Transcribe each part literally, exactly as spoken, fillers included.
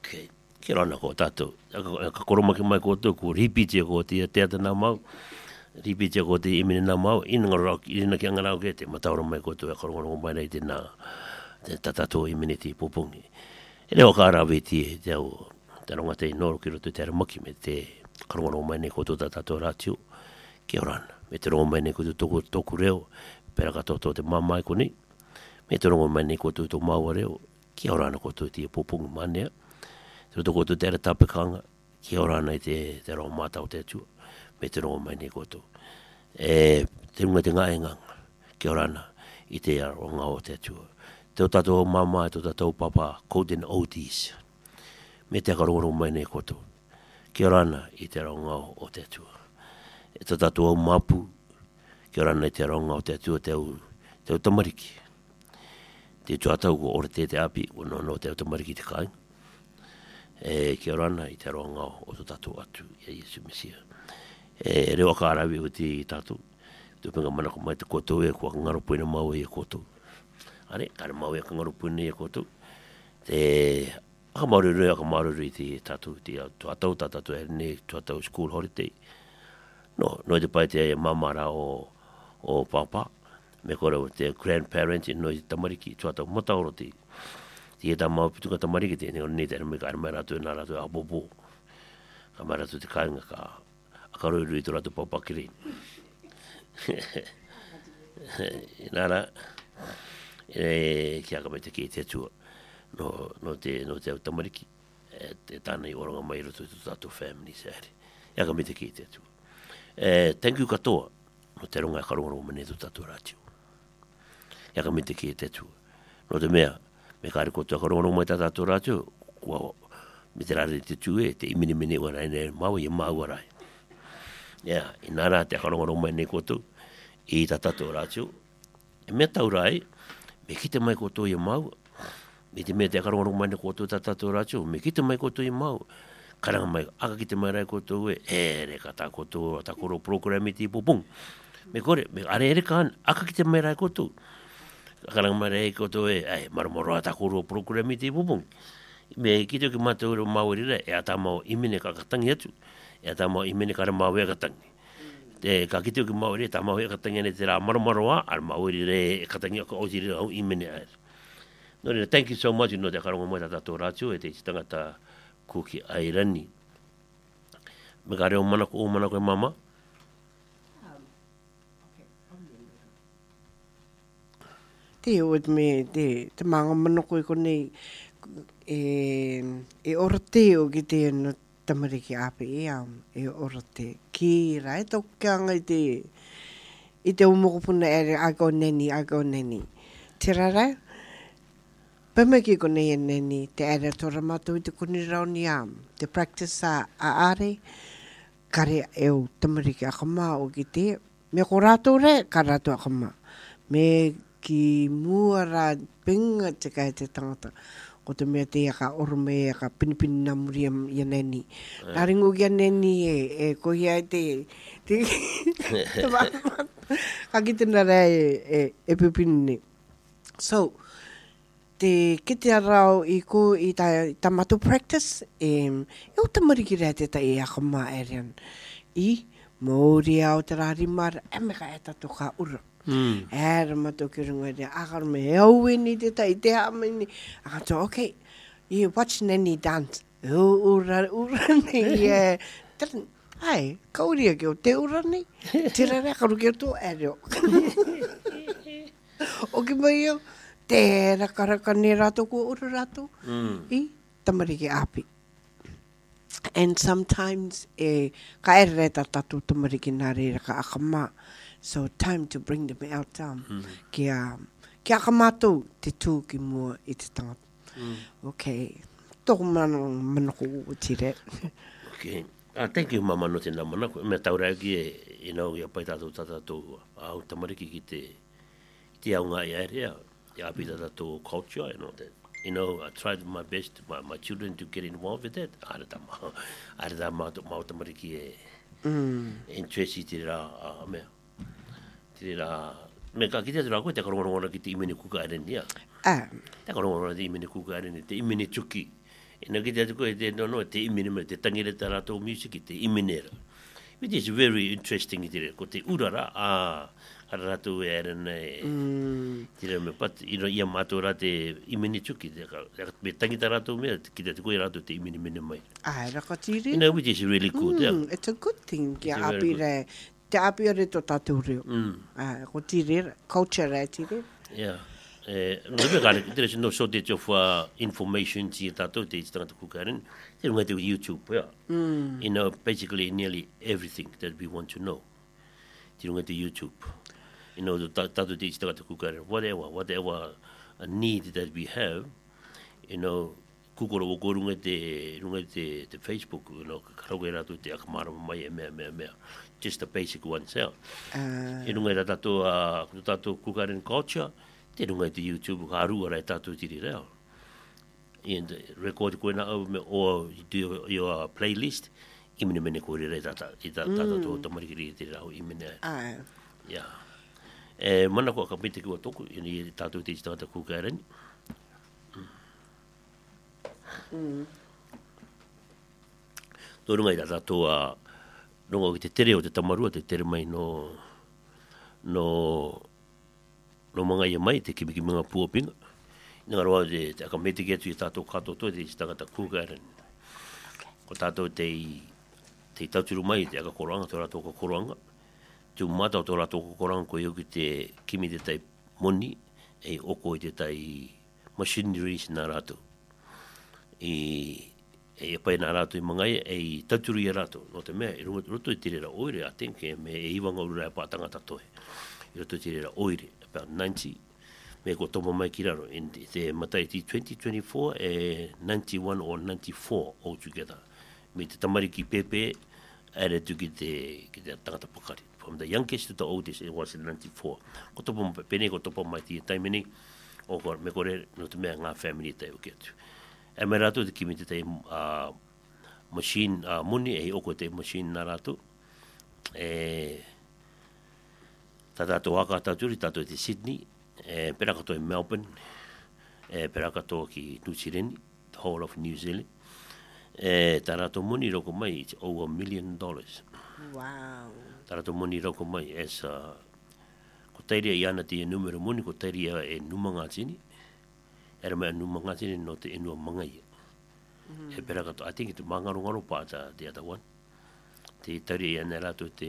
Okay. Kia rana ko tātou. Ka koromaki mai koutou ko ripiti ko te teata nā mau. Ripiti ko te imene nā mau. Ina ngarau, ina ki angarau ke te mataura mai koutou e karongo mai nei te nā te tatatou imene te pupungi. E reo ka arawe ti e te au te ronga te inoro ki roto te aramaki me te karongo mai nei koutou tatatou rātiu. Kia rana. Me te rongo mai nei koutou toku, toku reo. Pera ka toto te mamai ko nei. Me te rongo mai nei koutou tō maua reo. Kia rana koutou te pupungi manea. Te roto koutou te ara tapekanga, kia ora nei te, te rongo mātau te atua, me te rongo mai nei koutou. E, te runga te ngaenganga, kia ora na, i te ronga o te atua. Te o tātou mama, te o tātou papa, Golden Oldies, me te akarongo mai nei koutou. Kia ora na, i te ronga o te atua. E te tātou mapu, kia ora nei te ronga o te atua, te au, te au tamariki. Te tuatau ko ore te te api, o no no te au tamariki te kāinga. E kia rana i te ronga o to tātou atu i a Iesu Mesia. E reo ka arawi o te tātou. Tupenga mana ko mai te koutou e kua ngaro puina mau e koutou. Are, kare mau e ka ngaro puina e koutou. Te aka maururu e aka maururu i te tātou. Te tuatau tātou e ne tuatau school holiday. No, no te pai te mamara o, o papa. Me kore o te grandparents i no i tamariki tuatau matauro te Ti e tā mau pituka tamariki te, ne te me ka mai ratu e nā ratu e apopo. Ka mai ratu te kāinga ka akaroiru i tō ratu paupakiri. Nāra, e kia ka mai te ki te atua, no, no te, no te au tamariki, e te tāna i oronga mai roto i tō tātou family sēri. Ia ka mai te ki te atua. E, thank you katoa, no te ronga e karongo mane tō tātou rātiu. Ia ka mai te ki te atua. No te mea, me kāre koutou karongo mai tātou rātiu, kua me te rāre te tue, te imini mini o rai nei mau i mau rai. Ia, i nāra te karongo mai nei koutou, i tātou rātiu. E mea tau rai, me kite mai koutou i mau, me te mea te karongo mai nei koutou tātou rātiu, me kite mai koutou i mau, karanga mai, aka kite mai rai koutou e, e re ka tā koutou, tā koro programi ti pupung. Me kore, me are ere kaan, aka kite mai rai koutou. Karang mai rei koutou e, ai, maramoro a takoro programi te pupung. Me kito ki mātou uro mauri rei, e a tā mau imene ka katangi atu, e a tā mau imene ka ra mau e katangi. Te ka kito ki mauri, tā mau e katangi ane te rā maramoro a, ar mauri rei e katangi a ka oti rei au imene aer. No rei, thank you so much, no te karongo mai tātou rātiu, e te tangata kuki airani. Me ka reo manako o manako e mama. Te o me te te manga manoko i konei e e orate o ki te no tamariki ape e am e orate ki rai to kanga i te i te umoko puna e ako neni ako neni te rara peme ki konei e neni te ere tora matu i te kuni rauni am te practice a, a are kare e o tamariki akama o ki te me ko rato re ka rato akama me ki mua rā pinga te kai te tangata. Ko te mea te aka orome e aka pinipini na muri i a neni. Nā ringo ki a neni e, e kohi ai te... te te wāmata. Ka ki tena rā e, e, e pipini. So, te kite arau i ko i ta, ta matu practice, e, e o tamariki rā te ta e aka mā e rian. I, mōri au te rāri mara, e me ka e tato ka ura. Mm. Era mato ki runga rea, akar me au ni te tai te hamini. Aka to, okay, you watch Neni dance. U ura, ura ni, e, ai, kauria ki o te ura ni. Te rare akaru ki o tō ereo. O ki mai o, te rakaraka ni rato ko ura rato. I, tamariki api. And sometimes, e, ka ere ta tatu tamariki nā reira ka akama. So time to bring them out um, mm. kia kia kamato te tū ki mua i te tangata. Mm. Okay. Tōku mana manako o tire. Okay. Uh, thank you, mama, no te nā manako. Me taurau ki e, e nau i a pai tātou tātou au tamariki ki te, te au ngā i aerea, te api tātou culture, you know, that, you know, I tried my best, my, my children to get involved with that. Are tā mau, are tā mau, mau tamariki e, mm. interest i te rā, uh, mea. Te rā, me ka kite rā koe te karongarongara ki te imene kuka areni, ia. Ah. Te karongarongara te imene kuka areni, te imene tuki. Ina ki te atu koe te nono te iminima, te tangere te rātou music, te iminera. It is very interesting i te re, ko te urara, a a rātou e ara nei, te re me pat, ino ia mātou rā te imini tuki, me tangi ta rātou mea, ki te koe rātou te imini mini mai. Ai, raka tiri. You know, which is really cool. Mm, Yeah. it's a good thing, ki It's a very api good. re, te api re to tātou reo. Mm. Ai, ko tiri, culture re tiri. Yeah. Eh, ngā kare, there is no shortage of uh, information ti tātou te tangata kukaren. Te runga te YouTube, yeah. Mm. You know, basically nearly everything that we want to know. Te runga te YouTube. You know, the tātou te tangata kukaren. Whatever, whatever a need that we have, you know, kukoro o ko runga te, runga te, te Facebook, you know, karau e rātou te akamarama mai e mea, mea, mea. Just the basic ones, yeah. Uh, E runga e tātou, uh, tātou kukaren culture, te runga te YouTube, ka arua rai tātou tiri reo. And record koe na au, me, or you do your, your playlist, imene mene koe rai tātou, i tātou tō tamarikiri te rau, imene. ai. Yeah. E mana koe ka pite kua toku, i tātou te tangata kukaren. Mm. Tō runga i tātou a, runga ki te tere o te tamarua, te tere mai no, no, no mga ia mai, te kimiki mga puopinga. Nga roa te, te aka mete ki atu i tātou kato toi, te tangata kukaren. Ko tātou te, te tauturu mai, te aka koranga, te rātou ka koranga. Tu mātau tō rātou ka koranga, ko iau ki te kimi te tai moni, e oko i te tai machineries nā rātou. I, e pai nā rātou i mangai, e tauturu i rātou. No te mea, i roto i tirera oire, I think, e me e iwanga urura e pātangata toi. I roto i tirera oire, about ninety, me ko tomo mai ki raro, in te matai ti twenty twenty-four e ninety-one or ninety-four altogether. Me te tamariki pepe, added to ki te, ki te tangata pakari. From the youngest to the oldest, it was in ninety-four. Ko topo mai, pene ko topo mai ti e taimini, o ko me kore, no te mea ngā family tai o ki atu. E mai rātou te kimi te tai uh, machine, uh, muni, e oko te machine nā rātou. E... Tā tātou waka tāturi, tātou te Sydney, e pera katoa i Melbourne, e pera katoa ki Nusireni, the whole of New Zealand. E tā rātou moni roko mai, it's over a million dollars. Wow. Tā rātou moni roko mai, as uh, ko teiria i ana te numero moni, ko teiria e numa ngā tini, era mea numa ngā tini no te enua mangai. Mm-hmm. E pera katoa, I think te mangaro-ngaro pāta the other one. Te teiria i ana rātou te...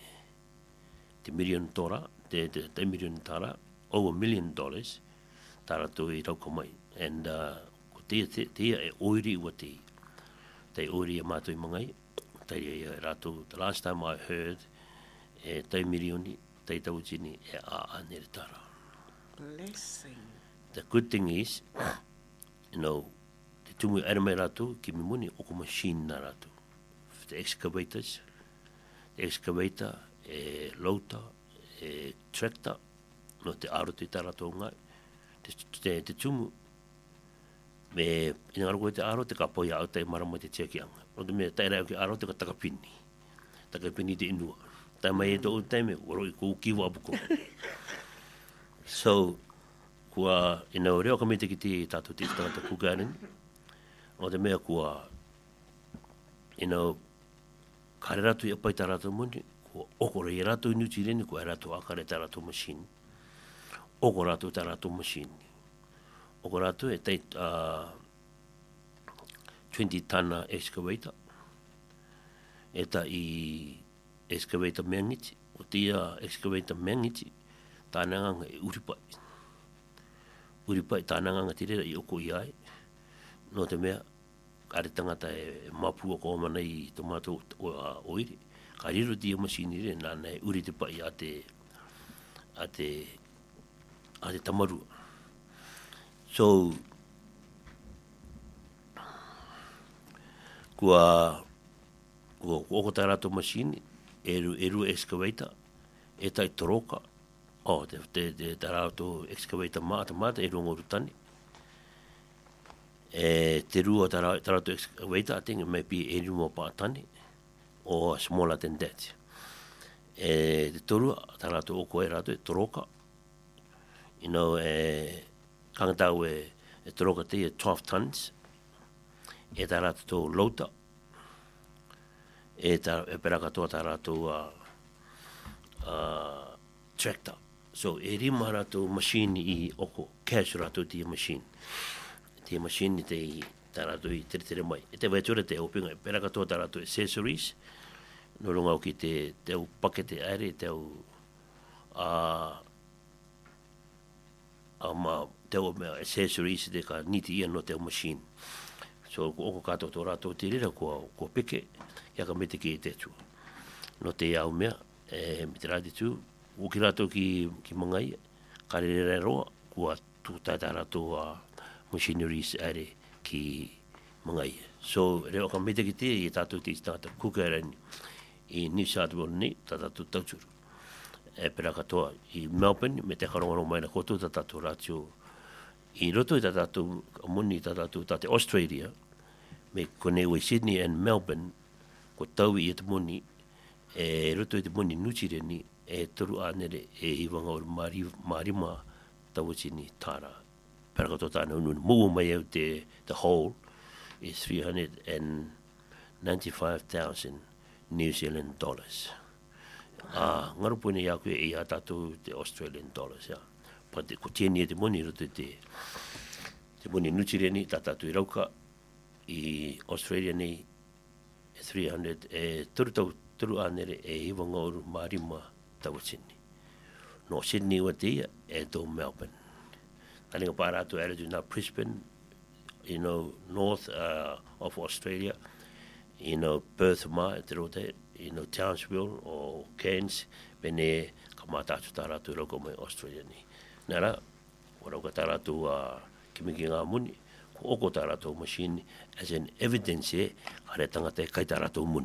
te million tora, te, te, te million tara, over a million dollars, tara to i rauka mai. And uh, ko tia, tia, tia e oiri ua te, te oiri e mātou i mangai, te e rātou, the last time I heard, e te milioni, te tau tini, e a anere tara. Blessing. The good thing is, you know, te tumu e mai rātou, ki mi muni, oko machine nā rātou. The excavators, the excavator, e lauta, e tractor, no te aro te taratou ngai, te, te, te tumu, me ina ngaro koe te aro, te ka poia au te marama te tiakianga. No te mea, tai reo ki aro te ka takapini, takapini te inua. Tai mai e to o taime, waro i kou kiwa apuko. So, kua, ina o reo ka mete ki te tātou te tangata kukaren, o te mea kua, ina o, kare ratu i apai tā rātou moni, ko oko rei rātou i New Zealand, ko e rātou akare tā rātou machine. Oko rātou tā rātou machine. Oko rātou e tei uh, twenty tana excavator. E ta i excavator meangiti. O tia excavator meangiti, tāna nganga e uripai. Uripai tāna nganga tirera i oko i ai. No te mea, kare tangata e mapu o kōmana i tomato oiri. Ka riro tia masini re, nā nei uri te pai a te, a te, a te tamarua. So, kua, kua oko tā rātou masini, eru, eru excavator, e tai toroka, o, oh, te, te, te tā rātou excavator māta māta, e rungo rutani. E te rua tā rātou excavator, I think it may be e rungo pātani, or smaller than that. E te toru, tā rātou o koe rātou, e toroka. You know, e kangatau e, e toroka te e twelve tons. e tā rātou lauta, e, tā, e pera katoa tā rātou uh, uh, tractor. So e rima rātou machine i oko, cash rātou tia machine. Tia machine i te i tā rātou i tere tere mai. E te waitura te opinga, e pera katoa tā rātou accessories, no runga o ki te teu pakete aere, teu uh, a ma teu accessories te ka niti ia no teu machine. So oko kato tō rātou te rira kua, kua peke, ia ka mete ki e te tu. No te au mea, e me te rāti tu, uki rātou ki, ki mangai, kare rere roa, kua tu tātā rātou a machineries aere ki mangai. So reo ka mete ki te, i tātou te tātou kukarani i New South Wales ni, tātou tauturu. E pera katoa i Melbourne, me te karongono mai na koto tātou rātou i roto i tātou muni tātou tātou Australia, me kone ui Sydney and Melbourne, ko tau i te muni, e roto i te muni nutireni, e toru anere e hiwanga o mari, marima tawatini tāra. Pera katoa tāna unu, mua mai au te, the whole is three hundred ninety-five thousand New Zealand dollars. Ah, ngaru pune ia koe i a tātou te Australian dollars, ya. Pa te ko tēnia te moni roto te te moni nutireni tā tātou i rauka i Australia nei three hundred e turu tau turu anere e hiwanga oru marima tawatini. No Sydney wa te ia e tō Melbourne. Taninga pārātou ere tu nā Brisbane, you know, north uh, of Australia, you know, Perth ma e te rote, you know, Townsville o Cairns, pene ka mātātu tā rātou rauka mai Australia nei. Nara, wara ka tā rātou uh, kimiki ngā muni, ko oko tā rātou machine as an evidence e, kare tangata e kai tā rātou muni.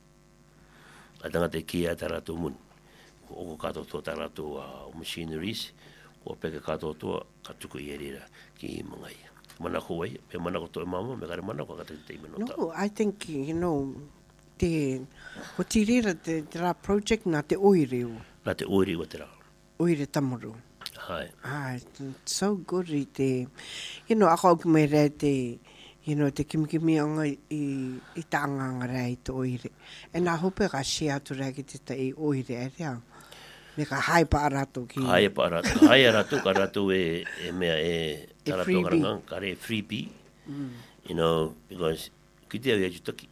Kai tangata e kia tā rātou muni. Ko oko kato tō tā rātou uh, machineries, ko peke kato tō ka tuku i erira ki mangai. Mana ko wai, pe mana ko tō e mama, me kare mana ko kata te imeno tā. No, I think, you know, te, ko tirira te, te rā project nā te oireo. Nā te oiri wa te rā. Oire tamuru. Hai. Ah, so good i te, you know, ako au mai rea te, you know, te kimikimi anga i, i ta anganga rea i te oire. E nā hope ka share atu rea ki te ta i oire e rea. Me ka hai pa arato ki. Hai pa arato. Hai arato, ka rato e, e mea e, ta rato karangang, ka re freebie. Mm. You know, because ki te au i ajutaki.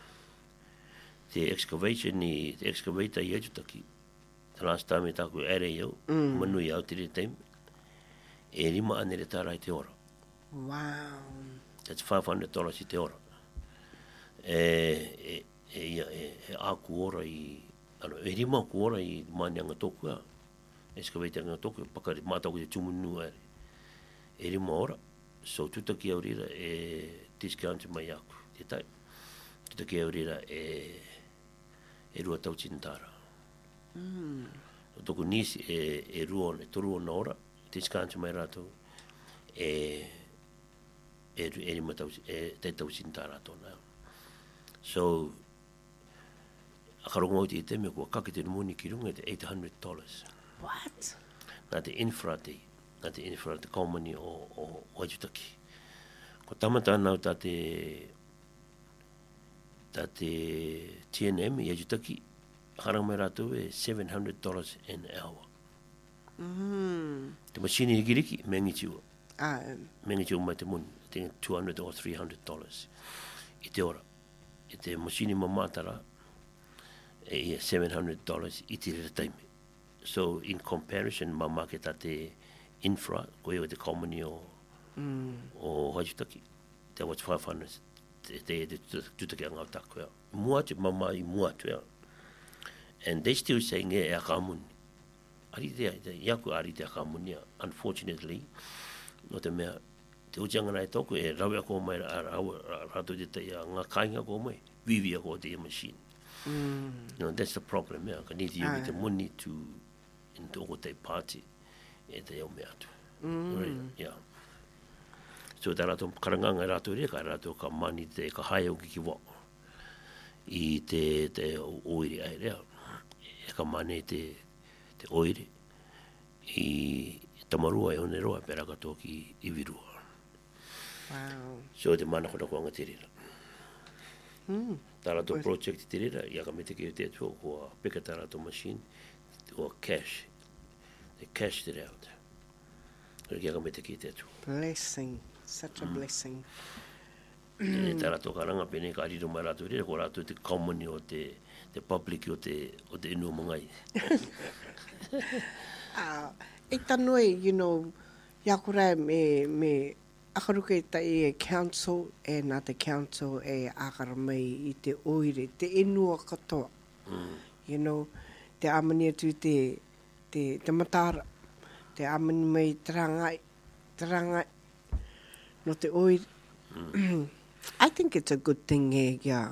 Te excavation i, te excavator i ajutaki. The last time e tāku ere iau, mm. manu i au tiri time, e rima anere tāra i te ora. Wow. That's five hundred dollars i te ora. E, e, e, e, e aku ora i, ano, e rima aku ora i mani anga tōku a, excavator anga tōku, pakari mātau ki te tumunu ere. E rima ora, so tutaki au rira e discount mai aku, te tai. Tutaki au rira e, e rua tau tintāra. Mm. O toko nisi e, e ruon, e toru o na ora, te skanti mai rātou, e, e, e rima tau, e te tau sinta rātou nā. So, a karongo te i te mea kua kake te moni ki runga te eight hundred dollars. What? Nā te infra te, nā te infra te kaumani o, o, o ajutaki. Ko tamata nau tā te, tā te T N M i ajutaki, harang mai rātou e seven hundred dollars an hour. Mm. Te machine i kiriki, mengi tiu. Ah, Mengi tiu mai te muni, te two hundred or three hundred dollars i te ora. I te machine mamatara, e seven hundred dollars i te rere taime. So, in comparison, mamake ta te infra, koe o te kaumani o, mm. o hajutaki, te was five hundred, te te te tutaki a ngau tako ea. Mua te mama i mua tu ea. And they still saying e a kamuni. Ari te, te iaku ari te a kamuni, unfortunately, no te mea, te ujianga nai toko e rawe a kō mai, rato te te a ngā kāinga kō mai, vivi a kō te machine. Mm. No, that's the problem, mea, ka niti Ah. iwi te muni to, in toko te party, e te au mea tu. Mm. Yeah. So tā rato karanganga rato rea, ka rato ka mani te, ka hae o ki ki wā. I te, te oiri ai rea. E ka mane te, te oiri. I tamarua e one roa, pera ka tōki i virua. Wow. So te mana kona kua ngatirira. Mm. Tara to project tirira, ia ka mete ki te atua kua peka tara to machine, kua cash. They cashed it out. Ia ka mete ki te atua. Blessing. Such a mm. blessing. E tara to karanga pene ka ariro mai ratu rira, kua ratu te common o te, te public o te, o te inu mangai. uh, e tanoi, you know, ia kura me, me akaruke ta e council, e nā te council e akara mai i te oire, te inua katoa. Mm. You know, te amani atu te, te, te matara, te amani mai tarangai, tarangai, no te oire. Mm. I think it's a good thing e kia,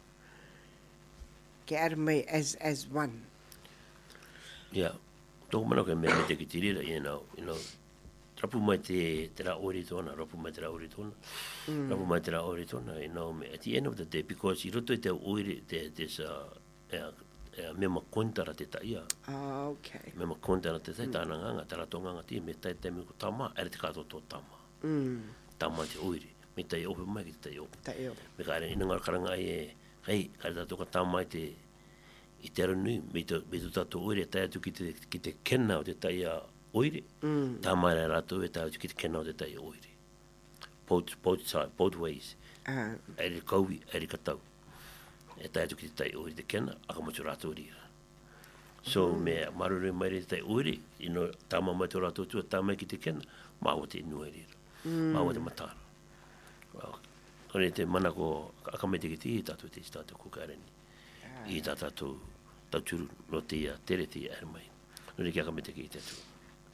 ke ara mai as, as one. Yeah. Tōku mana koe mea me te kitirira, you know, you know, rapu mai te, te rā ori tōna, rapu mai te rā ori tōna, mm. rapu mai te rā ori tōna, you know, at the end of the day, because i roto i te oiri, te, there's a, a, a mema kontara te taia. Ah, okay. Mema kontara te tai, tāna nganga, tara tō nganga tia, me tai tai me ko tama, ere te kātou tō tama. Mm. Tama te oiri, me tai ope mai ki te tai ope. Tai ope. Me ka ere, ina ngara karanga ai e, hei, kare tātou ka tama i te, i te aranui, me tu tātou oire, tai atu ki te, ki te kena o te taia oire, mm. tā mai rai rātou e tai atu ki te kena o te taia oire. Both, both, side, both ways. Uh. Eri kauwi, eri katau. E tai atu ki te taia oire te kena, aka matu rātou ria. So, mm. me marure mai re te taia oire, ino tāma mai tō rātou tua, tā mai ki te kena, māua te inua rira. Mm. Māua te matara. Well, kone te mana ko, aka mai te ki te i tātou te i tātou kukareni. Uh. I tātou tauturu no te ia tere te ia ere mai. Nore kia ka me te ki te atu.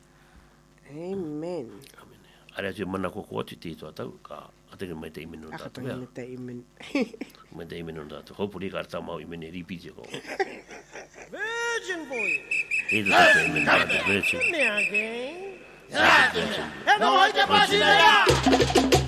Amen. Amen. Are atu mana ko ko atu te ito atau, ka atake mai te imenu no tātou. Akatanga me te imenu. Mai te imenu no tātou. Hopuri ka arta mau imene ripiti ko. Virgin boy. Ito tātou imenu tātou. Virgin. Virgin. Virgin. Virgin.